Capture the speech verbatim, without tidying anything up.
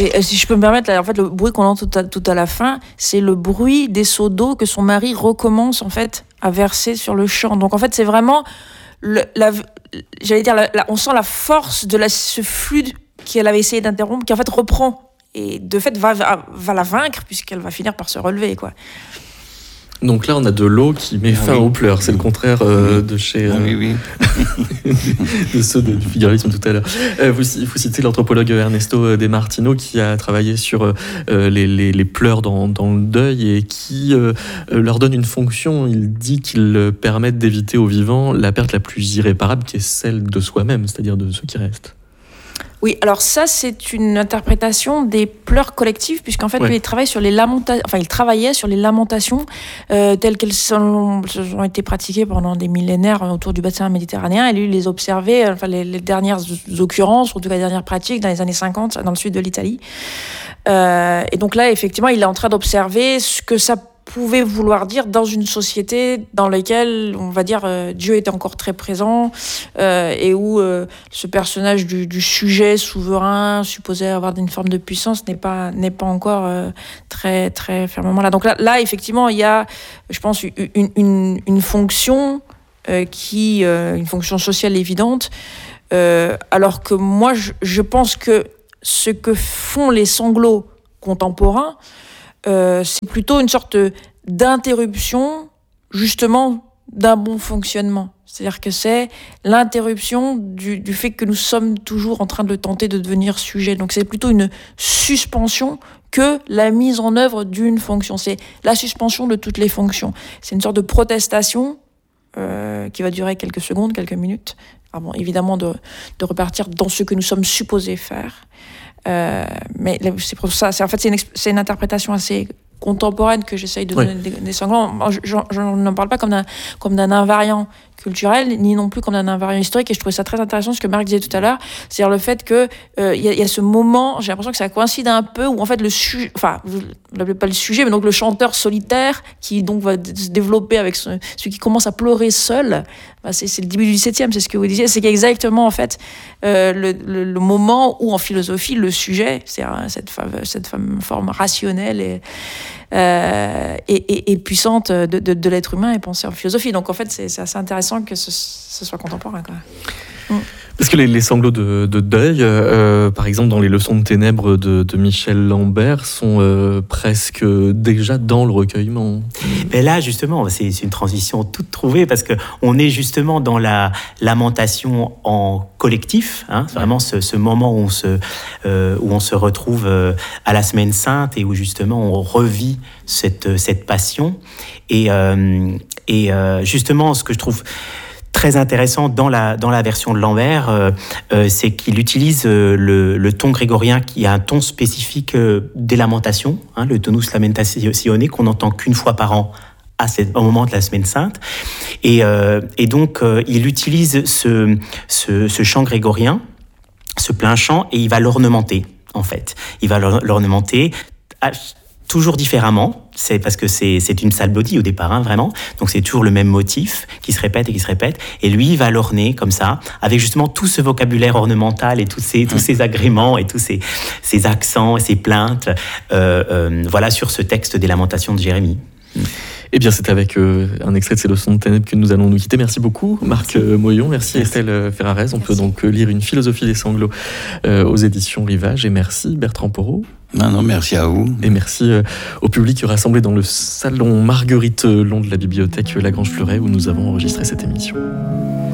Et, et si je peux me permettre, là, en fait, le bruit qu'on entend tout à, tout à la fin, c'est le bruit des seaux d'eau que son mari recommence en fait à verser sur le champ. Donc en fait, c'est vraiment, le, la, j'allais dire, la, la, on sent la force de la, ce flux qu'elle avait essayé d'interrompre, qui en fait reprend et de fait va, va, va la vaincre puisqu'elle va finir par se relever, quoi. Donc là, on a de l'eau qui met ah fin oui. aux pleurs. C'est le contraire euh, oui. de chez euh, oui, oui. de ceux du figuralisme tout à l'heure. Euh, vous, vous citez l'anthropologue Ernesto De Martino qui a travaillé sur euh, les, les, les pleurs dans, dans le deuil et qui euh, leur donne une fonction. Il dit qu'ils permettent d'éviter aux vivants la perte la plus irréparable, qui est celle de soi-même, c'est-à-dire de ceux qui restent. Oui, alors ça, c'est une interprétation des pleurs collectifs, puisqu'en fait, ouais. lui, il travaille sur les lamentations, enfin, il travaillait sur les lamentations euh, telles qu'elles sont, ont été pratiquées pendant des millénaires autour du bassin méditerranéen, et lui, il les observait, enfin, les, les dernières occurrences, ou en tout cas les dernières pratiques, dans les années cinquante, dans le sud de l'Italie. Euh, et donc là, effectivement, il est en train d'observer ce que ça pouvait vouloir dire dans une société dans laquelle, on va dire, euh, Dieu était encore très présent euh, et où euh, ce personnage du, du sujet souverain, supposé avoir une forme de puissance, n'est pas, n'est pas encore euh, très, très fermement là. Donc là, là, effectivement, il y a, je pense, une, une, une fonction euh, qui, euh, une fonction sociale évidente, euh, alors que moi, je, je pense que ce que font les sanglots contemporains, Euh, c'est plutôt une sorte d'interruption, justement, d'un bon fonctionnement. C'est-à-dire que c'est l'interruption du, du fait que nous sommes toujours en train de tenter de devenir sujet. Donc c'est plutôt une suspension que la mise en œuvre d'une fonction. C'est la suspension de toutes les fonctions. C'est une sorte de protestation euh, qui va durer quelques secondes, quelques minutes, avant évidemment de, de repartir dans ce que nous sommes supposés faire. Euh, mais c'est pour ça, c'est, en fait, c'est une, c'est une interprétation assez contemporaine que j'essaye de donner oui. des, des sanglants. Je, je n'en parle pas comme d'un, comme d'un invariant culturel, ni non plus comme d'un invariant historique, et je trouvais ça très intéressant ce que Marc disait tout à l'heure, c'est-à-dire le fait que euh, y, a, y a ce moment, j'ai l'impression que ça coïncide un peu, où en fait le sujet, enfin, vous l'appelez pas le sujet, mais donc le chanteur solitaire, qui donc va se développer avec ce, celui qui commence à pleurer seul, bah c'est, c'est le début du dix-septième, c'est ce que vous disiez, c'est exactement en fait euh, le, le, le moment où en philosophie, le sujet, c'est cette, cette forme rationnelle et Euh, et, et, et puissante de, de, de l'être humain et pensée en philosophie. Donc en fait, c'est, c'est assez intéressant que ce, ce soit contemporain, quoi. Mm. Parce que les, les sanglots de, de deuil, euh, par exemple dans les leçons de ténèbres de, de Michel Lambert, sont euh, presque déjà dans le recueillement. Mais là, justement, c'est, c'est une transition toute trouvée, parce qu'on est justement dans la lamentation en collectif, hein, c'est vraiment ce, ce moment où on, se, euh, où on se retrouve euh, à la Semaine Sainte et où justement on revit cette, cette passion. Et, euh, et euh, justement, ce que je trouve très intéressant dans la, dans la version de Lambert, euh, euh, c'est qu'il utilise euh, le, le ton grégorien qui a un ton spécifique euh, des lamentations, hein, le tonus lamentationne, qu'on n'entend qu'une fois par an à cette, au moment de la Semaine Sainte. Et, euh, et donc, euh, il utilise ce, ce, ce chant grégorien, ce plein chant, et il va l'ornementer, en fait. Il va l'ornementer à, toujours différemment, c'est parce que c'est, c'est une psalmodie au départ, hein, vraiment. Donc c'est toujours le même motif qui se répète et qui se répète. Et lui, il va l'orner comme ça, avec justement tout ce vocabulaire ornemental et tous ces, tous ces agréments et tous ces, ces accents et ces plaintes, euh, euh, voilà, sur ce texte des Lamentations de Jérémie. Eh bien, c'est avec euh, un extrait de ces leçons de ténèbres que nous allons nous quitter. Merci beaucoup, Marc euh, Moyon. Merci, merci Estelle Ferrarez. On merci. peut donc euh, lire Une philosophie des sanglots euh, aux éditions Rivage. Et merci, Bertrand Porot. Non, non, merci à vous. Et merci euh, au public rassemblé dans le salon Marguerite Long de la bibliothèque Lagrange Fleuret, où nous avons enregistré cette émission.